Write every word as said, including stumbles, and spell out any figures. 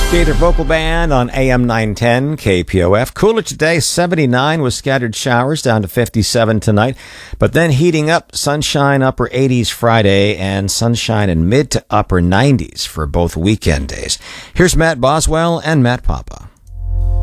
Gaither Vocal Band on A M nine ten K P O F. Cooler today, seventy-nine with scattered showers, down to fifty-seven tonight. But then heating up, sunshine upper eighties Friday and sunshine in mid to upper nineties for both weekend days. Here's Matt Boswell and Matt Papa.